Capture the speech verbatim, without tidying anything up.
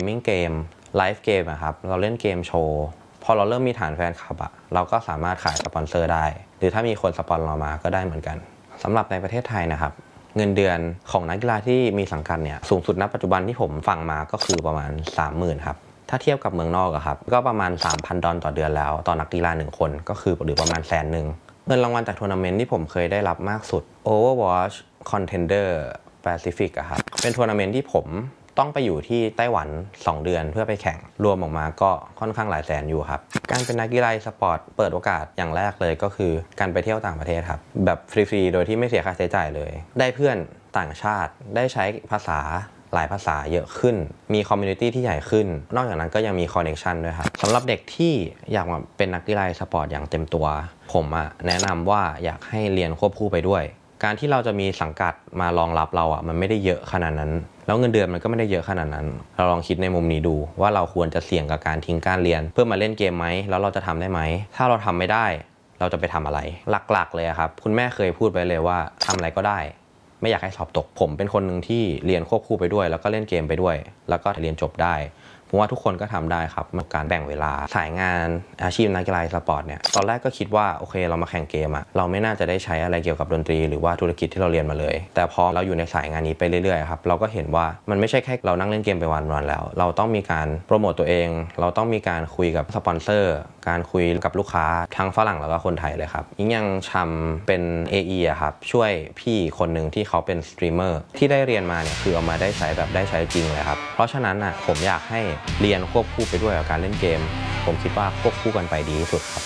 มิ่งเกมไลฟ์เกมอะครับเราเล่นเกมโชว์พอเราเริ่มมีฐานแฟนคลับอะเราก็สามารถขายสปอนเซอร์ได้หรือถ้ามีคนสปอนเรามาก็ได้เหมือนกันสำหรับในประเทศไทยนะครับเงินเดือนของนักกีฬาที่มีสังกัดเนี่ยสูงสุดณปัจจุบันที่ผมฟังมาก็คือประมาณ สามหมื่น ครับถ้าเทียบกับเมืองนอกอะครับก็ประมาณ สามพัน ดอลต่อเดือนแล้วต่อนักกีฬาหนึ่งคนก็คือหรือประมาณแสนหนึ่งเงินรางวัลจากทัวร์นาเมนต์ที่ผมเคยได้รับมากสุด Overwatch Contender Pacific อะครับเป็นทัวร์นาเมนต์ที่ผมต้องไปอยู่ที่ไต้หวันสองเดือนเพื่อไปแข่งรวมออกมาก็ค่อนข้างหลายแสนอยู่ครับการเป็นนักกีฬาสปอร์ตเปิดโอกาสอย่างแรกเลยก็คือการไปเที่ยวต่างประเทศครับแบบฟรีๆโดยที่ไม่เสียค่าใช้จ่ายเลยได้เพื่อนต่างชาติได้ใช้ภาษาหลายภาษาเยอะขึ้นมีคอมมูนิตี้ที่ใหญ่ขึ้นนอกจากนั้นก็ยังมีคอนเนคชันด้วยครับสำหรับเด็กที่อยากมาเป็นนักกีฬาสปอร์ตอย่างเต็มตัวผมอะแนะนำว่าอยากให้เรียนควบคู่ไปด้วยการที่เราจะมีสังกัดมารองรับเราอ่ะมันไม่ได้เยอะขนาดนั้นแล้วเงินเดือนมันก็ไม่ได้เยอะขนาดนั้นเราลองคิดในมุมนี้ดูว่าเราควรจะเสี่ยงกับการทิ้งการเรียนเพื่อมาเล่นเกมไหมแล้วเราจะทำได้ไหมถ้าเราทำไม่ได้เราจะไปทำอะไรหลักๆเลยครับคุณแม่เคยพูดไปเลยว่าทำอะไรก็ได้ไม่อยากให้สอบตกผมเป็นคนหนึ่งที่เรียนควบคู่ไปด้วยแล้วก็เล่นเกมไปด้วยแล้วก็เรียนจบได้ผมว่าทุกคนก็ทำได้ครับมันการแบ่งเวลาสายงานอาชีพนักกีฬาสปอร์ตเนี่ยตอนแรกก็คิดว่าโอเคเรามาแข่งเกมอะเราไม่น่าจะได้ใช้อะไรเกี่ยวกับดนตรีหรือว่าธุรกิจที่เราเรียนมาเลยแต่พอเราอยู่ในสายงานนี้ไปเรื่อยๆครับเราก็เห็นว่ามันไม่ใช่แค่เรานั่งเล่นเกมไปวันๆแล้วเราต้องมีการโปรโมตตัวเองเราต้องมีการคุยกับสปอนเซอร์การคุยกับลูกค้าทั้งฝรั่งแล้วก็คนไทยเลยครับยิ่งยังชำเป็น เอ อี อะครับช่วยพี่คนหนึ่งที่เขาเป็นสตรีมเมอร์ที่ได้เรียนมาเนี่ยคือเอามาได้ใช้แบบได้ใช้จริงเลยครับเพราะฉะนั้นอ่ะผมอยากให้เรียนควบคู่ไปด้วยกับการเล่นเกมผมคิดว่าควบคู่กันไปดีที่สุดครับ